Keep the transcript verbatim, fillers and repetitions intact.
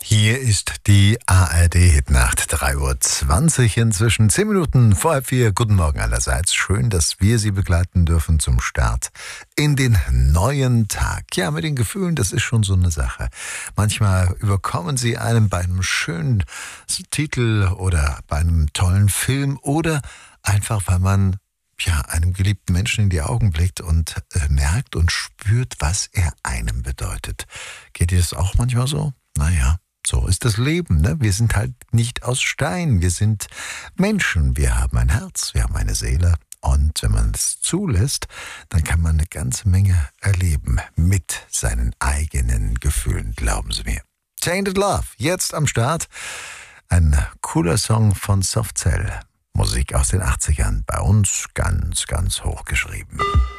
Hier ist die A R D-Hitnacht, drei Uhr zwanzig inzwischen, zehn Minuten vor halb vier. Guten Morgen allerseits. Schön, dass wir Sie begleiten dürfen zum Start in den neuen Tag. Ja, mit den Gefühlen, das ist schon so eine Sache. Manchmal überkommen sie einem bei einem schönen Titel oder bei einem tollen Film oder einfach, weil man ja einem geliebten Menschen in die Augen blickt und äh, merkt und spürt, was er einem bedeutet. Geht dir das auch manchmal so? Naja. So ist das Leben, ne? Wir sind halt nicht aus Stein, wir sind Menschen, wir haben ein Herz, wir haben eine Seele und wenn man es zulässt, dann kann man eine ganze Menge erleben mit seinen eigenen Gefühlen, glauben Sie mir. Tainted Love, jetzt am Start, ein cooler Song von Soft Cell, Musik aus den achtzigern, bei uns ganz, ganz hoch geschrieben.